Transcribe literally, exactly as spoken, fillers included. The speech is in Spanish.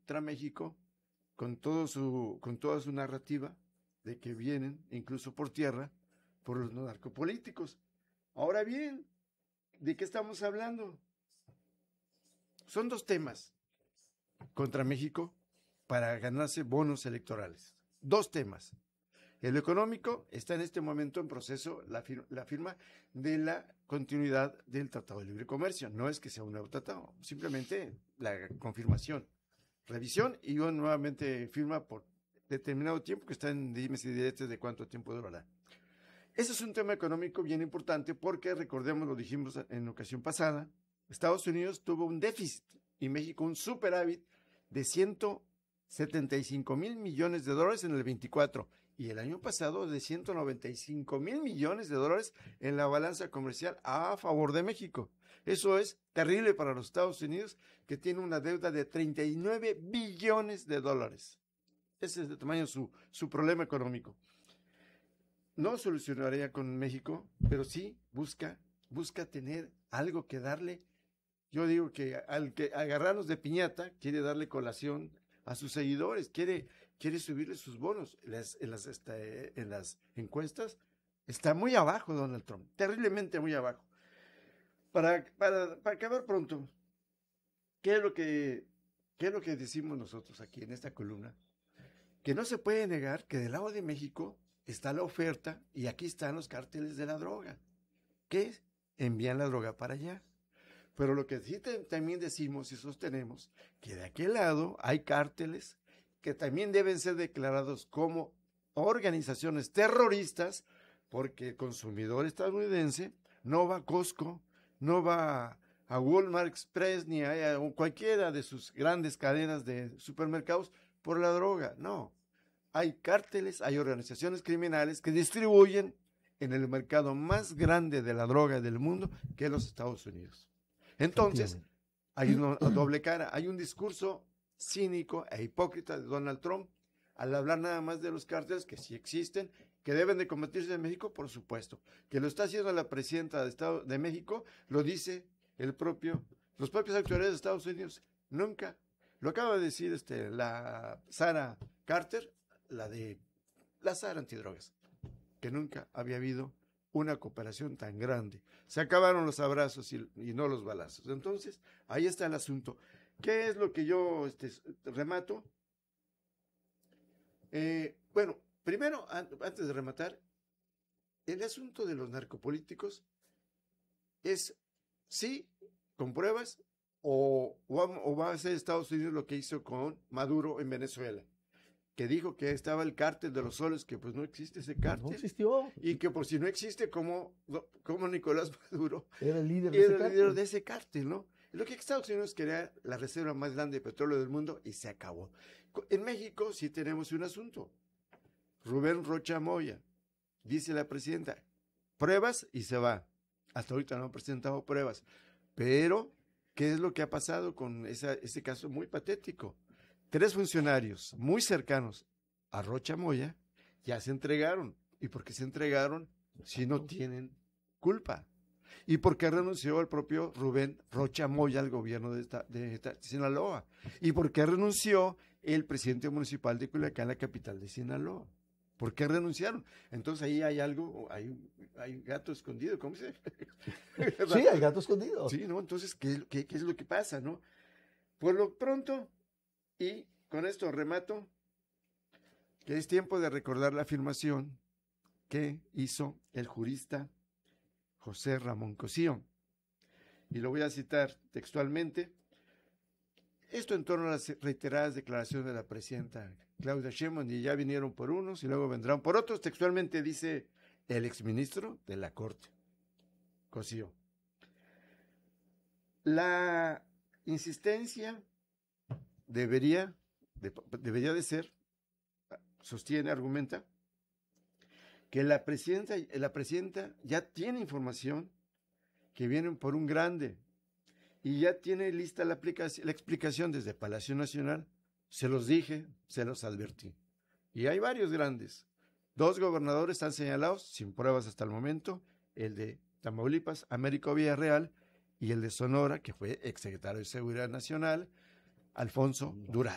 contra México con, todo su, con toda su narrativa de que vienen, incluso por tierra, por los narcopolíticos. Ahora bien, ¿de qué estamos hablando? Son dos temas contra México para ganarse bonos electorales. Dos temas. El económico está en este momento en proceso la, fir la firma de la continuidad del Tratado de Libre Comercio. No es que sea un nuevo tratado, simplemente la confirmación, revisión y yo nuevamente firma por determinado tiempo que está en dimes y diretes de cuánto tiempo durará. Ese es un tema económico bien importante porque, recordemos, lo dijimos en ocasión pasada, Estados Unidos tuvo un déficit y México un superávit de ciento setenta y cinco mil millones de dólares en el veinticuatro y el año pasado de ciento noventa y cinco mil millones de dólares en la balanza comercial a favor de México. Eso es terrible para los Estados Unidos, que tiene una deuda de treinta y nueve billones de dólares. Ese es de tamaño su, su problema económico. No solucionaría con México, pero sí busca, busca tener algo que darle. Yo digo que al que agarrarnos de piñata, quiere darle colación a sus seguidores, quiere, quiere subirle sus bonos. Las, en, las, este, en las encuestas está muy abajo Donald Trump, terriblemente muy abajo. Para, para, para acabar pronto, ¿qué es lo que, qué es lo que decimos nosotros aquí en esta columna? Que no se puede negar que del lado de México está la oferta y aquí están los cárteles de la droga, que envían la droga para allá. Pero lo que sí te, también decimos y sostenemos, que de aquel lado hay cárteles que también deben ser declarados como organizaciones terroristas, porque el consumidor estadounidense no va a Costco, no va a Walmart Express ni a, a cualquiera de sus grandes cadenas de supermercados por la droga. No, hay cárteles, hay organizaciones criminales que distribuyen en el mercado más grande de la droga del mundo, que es los Estados Unidos. Entonces, hay una doble cara, hay un discurso cínico e hipócrita de Donald Trump al hablar nada más de los cárteles que sí existen, que deben de combatirse en México, por supuesto. Que lo está haciendo la presidenta de Estado de México, lo dice el propio, los propios autoridades de Estados Unidos. Nunca, lo acaba de decir este, la Sarah Carter, la de la Sarah antidrogas, que nunca había habido una cooperación tan grande. Se acabaron los abrazos y, y no los balazos. Entonces, ahí está el asunto. ¿Qué es lo que yo este, remato? Eh, bueno, primero, an antes de rematar, el asunto de los narcopolíticos es, sí, con pruebas, o, o, o va a hacer Estados Unidos lo que hizo con Maduro en Venezuela, que dijo que estaba el cártel de los soles, que pues no existe ese cártel. No existió. Y que por si no existe, como, como Nicolás Maduro era el líder, de, de ese ese el líder de ese cártel, ¿no? Lo que Estados Unidos quería la reserva más grande de petróleo del mundo y se acabó. En México sí tenemos un asunto. Rubén Rocha Moya, dice la presidenta, pruebas y se va. Hasta ahorita no han presentado pruebas. Pero, ¿qué es lo que ha pasado con esa, ese caso muy patético? Tres funcionarios muy cercanos a Rocha Moya ya se entregaron. ¿Y por qué se entregaron si no tienen culpa? ¿Y por qué renunció el propio Rubén Rocha Moya al gobierno de, esta, de, esta, de Sinaloa? ¿Y por qué renunció el presidente municipal de Culiacán, la capital de Sinaloa? ¿Por qué renunciaron? Entonces ahí hay algo, hay, hay gato escondido, ¿cómo se dice? Sí, hay gato escondido. Sí, ¿no? Entonces, ¿qué, qué, qué es lo que pasa, no? Por lo pronto, y con esto remato, que es tiempo de recordar la afirmación que hizo el jurista José Ramón Cosío. Y lo voy a citar textualmente. Esto en torno a las reiteradas declaraciones de la presidenta Claudia Sheinbaum, y ya vinieron por unos y luego vendrán por otros. Textualmente dice el exministro de la Corte, Cosío. La insistencia debería de, debería de ser, sostiene, argumenta, que la presidenta, la presidenta ya tiene información que vienen por un grande y ya tiene lista la, aplicación, la explicación desde Palacio Nacional. Se los dije, se los advertí. Y hay varios grandes. Dos gobernadores están señalados, sin pruebas hasta el momento, el de Tamaulipas, Américo Villarreal, y el de Sonora, que fue exsecretario de Seguridad Nacional, Alfonso Durazo.